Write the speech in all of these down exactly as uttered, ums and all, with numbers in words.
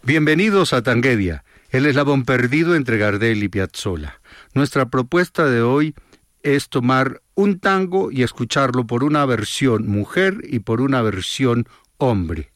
Bienvenidos a Tanguedia, el eslabón perdido entre Gardel y Piazzolla. Nuestra propuesta de hoy es tomar un tango y escucharlo por una versión mujer y por una versión hombre.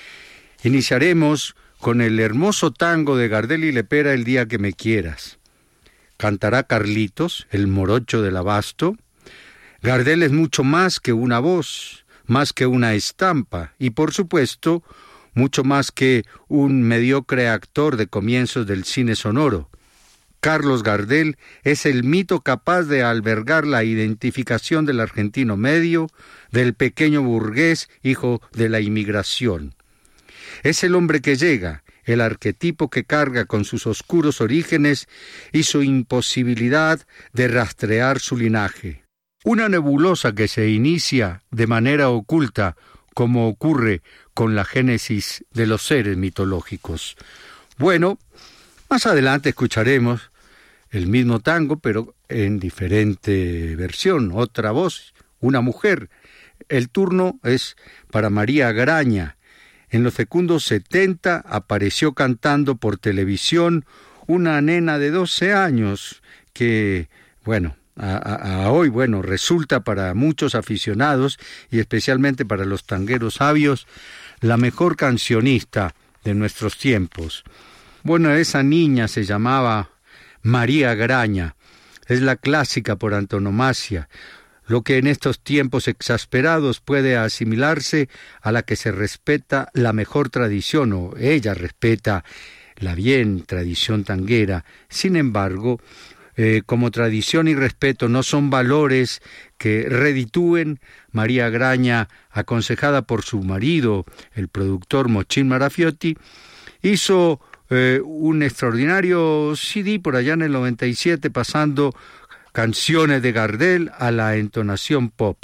Iniciaremos con el hermoso tango de Gardel y Lepera, El día que me quieras. Cantará Carlitos, el morocho del abasto. Gardel es mucho más que una voz, más que una estampa y, por supuesto, mucho más que un mediocre actor de comienzos del cine sonoro. Carlos Gardel es el mito capaz de albergar la identificación del argentino medio, del pequeño burgués, hijo de la inmigración. Es el hombre que llega, el arquetipo que carga con sus oscuros orígenes y su imposibilidad de rastrear su linaje. Una nebulosa que se inicia de manera oculta, como ocurre con la génesis de los seres mitológicos. Bueno, más adelante escucharemos el mismo tango, pero en diferente versión, otra voz, una mujer. El turno es para María Graña. En los fecundos setenta apareció cantando por televisión una nena de doce años que, bueno, A, a, a hoy, bueno, resulta para muchos aficionados y especialmente para los tangueros sabios la mejor cancionista de nuestros tiempos. Bueno, esa niña se llamaba María Graña, es la clásica por antonomasia, lo que en estos tiempos exasperados puede asimilarse a la que se respeta la mejor tradición, o ella respeta la bien tradición tanguera. Sin embargo, Eh, como tradición y respeto no son valores que reditúen, María Graña, aconsejada por su marido, el productor Mochín Marafiotti, hizo eh, un extraordinario C D por allá en el noventa y siete, pasando canciones de Gardel a la entonación pop.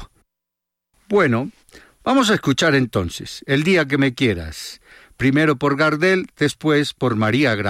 Bueno, vamos a escuchar entonces El día que me quieras, primero por Gardel, después por María Graña.